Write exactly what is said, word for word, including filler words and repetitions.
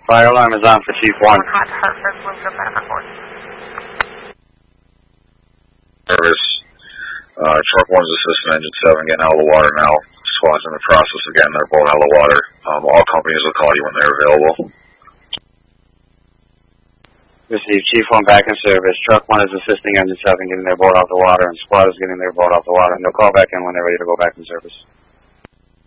Fire alarm is on for Chief one. Hot Hartford, Bloomfield Medical Report. Service. Uh, truck one's assisting engine seven getting out of the water now. Squad's in the process of getting their boat out of the water. Um, all companies will call you when they're available. Receive Chief one back in service. Truck one is assisting engine seven getting their boat off the water, and squad is getting their boat off the water. And they'll call back in when they're ready to go back in service.